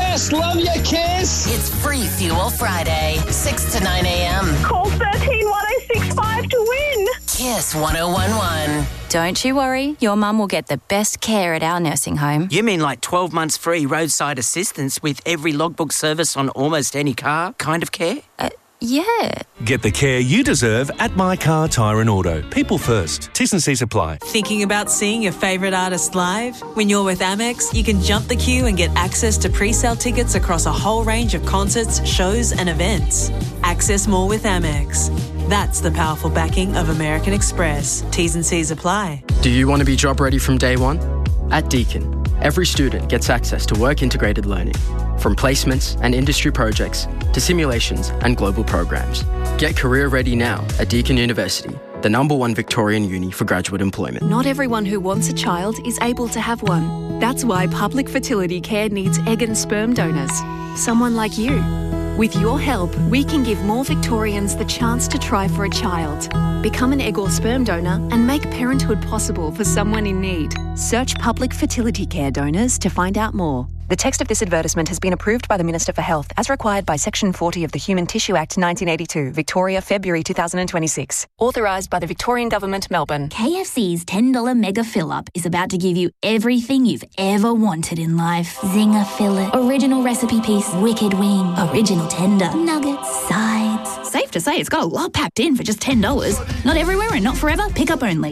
best. Love you, Kiss. It's Free Fuel Friday, 6 to 9 a.m. Call 131065 to win. Kiss 1011. Don't you worry, your mum will get the best care at our nursing home. You mean like 12 months free roadside assistance with every logbook service on almost any car kind of care? Yeah. Get the care you deserve at My Car, Tyre and Auto. People first. T's and C's apply. Thinking about seeing your favourite artist live? When you're with Amex, you can jump the queue and get access to pre-sale tickets across a whole range of concerts, shows and events. Access more with Amex. That's the powerful backing of American Express. T's and C's apply. Do you want to be job ready from day one? At Deakin, every student gets access to work-integrated learning, from placements and industry projects to simulations and global programs. Get career ready now at Deakin University, the #1 Victorian uni for graduate employment. Not everyone who wants a child is able to have one. That's why Public Fertility Care needs egg and sperm donors. Someone like you. With your help, we can give more Victorians the chance to try for a child. Become an egg or sperm donor and make parenthood possible for someone in need. Search Public Fertility Care donors to find out more. The text of this advertisement has been approved by the Minister for Health as required by Section 40 of the Human Tissue Act 1982, Victoria, February 2026. Authorised by the Victorian Government, Melbourne. KFC's $10 Mega Fill-Up is about to give you everything you've ever wanted in life. Zinger fillet, original recipe piece, wicked wing, original tender, nuggets, sides. Safe to say it's got a lot packed in for just $10. Not everywhere and not forever, pick up only.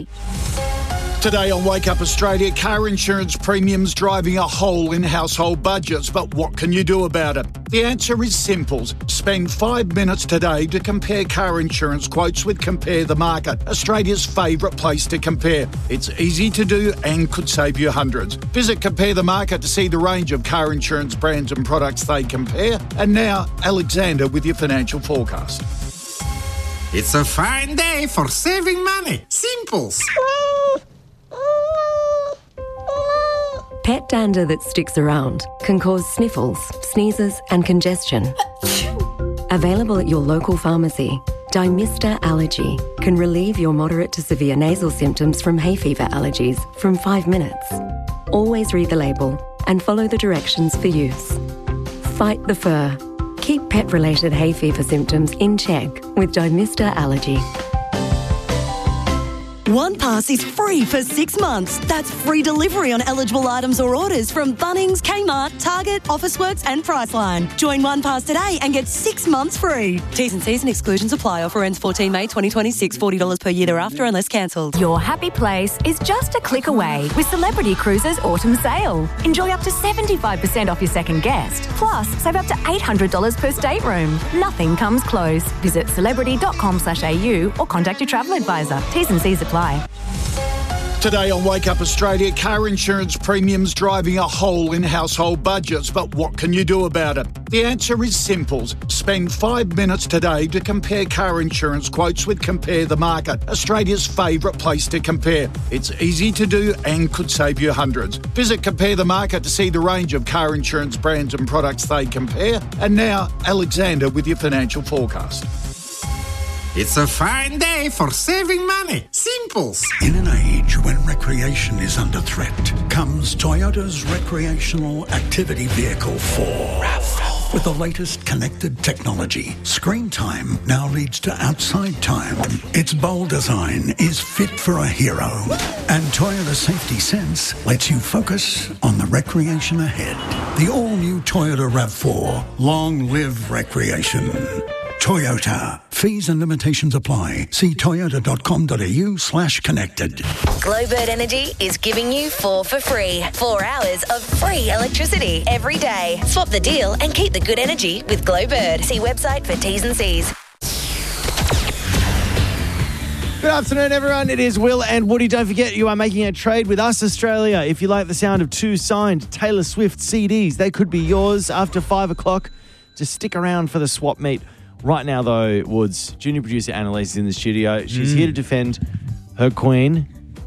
Today on Wake Up Australia, car insurance premiums driving a hole in household budgets. But what can you do about it? The answer is simple. Spend 5 minutes today to compare car insurance quotes with Compare the Market, Australia's favourite place to compare. It's easy to do and could save you hundreds. Visit Compare the Market to see the range of car insurance brands and products they compare. And now, Alexander with your financial forecast. It's a fine day for saving money. Simples. Pet dander that sticks around can cause sniffles, sneezes and congestion. Available at your local pharmacy, Dymista Allergy can relieve your moderate to severe nasal symptoms from hay fever allergies from 5 minutes. Always read the label and follow the directions for use. Fight the fur. Keep pet-related hay fever symptoms in check with Dymista Allergy. OnePass is free for 6 months. That's free delivery on eligible items or orders from Bunnings, Kmart, Target, Officeworks and Priceline. Join OnePass today and get 6 months free. T's and C's and exclusions apply. Offer ends 14 May 2026. $40 per year thereafter unless cancelled. Your happy place is just a click away with Celebrity Cruises Autumn Sale. Enjoy up to 75% off your second guest. Plus, save up to $800 per stateroom. Nothing comes close. Visit celebrity.com/au or contact your travel advisor. T's and C's apply. Today on Wake Up Australia, car insurance premiums driving a hole in household budgets. But what can you do about it? The answer is simple. Spend 5 minutes today to compare car insurance quotes with Compare the Market, Australia's favourite place to compare. It's easy to do and could save you hundreds. Visit Compare the Market to see the range of car insurance brands and products they compare. And now, Alexander with your financial forecast. It's a fine day for saving money. Simples. In an age when recreation is under threat, comes Toyota's recreational activity vehicle 4. RAV4. With the latest connected technology, screen time now leads to outside time. Its bold design is fit for a hero. And Toyota Safety Sense lets you focus on the recreation ahead. The all-new Toyota RAV4. Long live recreation. Toyota. Fees and limitations apply. See toyota.com.au/connected. Glowbird Energy is giving you 4 for free. 4 hours of free electricity every day. Swap the deal and keep the good energy with Glowbird. See website for T's and C's. Good afternoon, everyone. It is Will and Woody. Don't forget, you are making a trade with us, Australia. If you like the sound of 2 signed Taylor Swift CDs, they could be yours after 5 o'clock. Just stick around for the swap meet. Right now, though, Woods, junior producer Annalise is in the studio. She's here to defend her queen,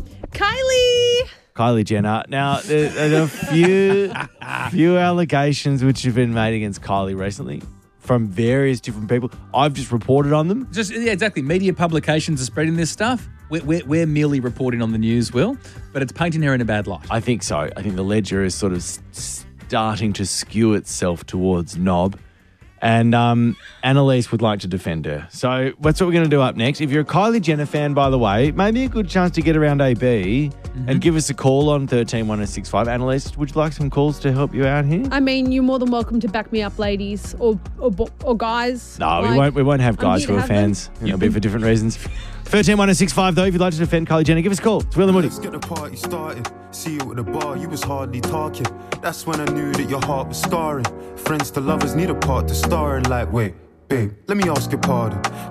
Kylie Jenner. Now, there are a few allegations which have been made against Kylie recently from various different people. I've just reported on them. Exactly. Media publications are spreading this stuff. We're merely reporting on the news, Will, but it's painting her in a bad light. I think so. I think the ledger is sort of starting to skew itself towards Knob. And Annalise would like to defend her. So that's what we're going to do up next. If you're a Kylie Jenner fan, by the way, maybe a good chance to get around AB and give us a call on 131065. Annalise, would you like some calls to help you out here? I mean, you're more than welcome to back me up, ladies or guys. No, we won't have guys who are fans. It'll be for different reasons. 131065 though, if you'd like to defend Kylie Jenner, give us a call. It's Will and Woody. Let's get the party started. See you at the bar, you was hardly talking. That's when I knew that your heart was scarring. Friends to lovers need a part to star in. Like, wait, babe, let me ask your pardon.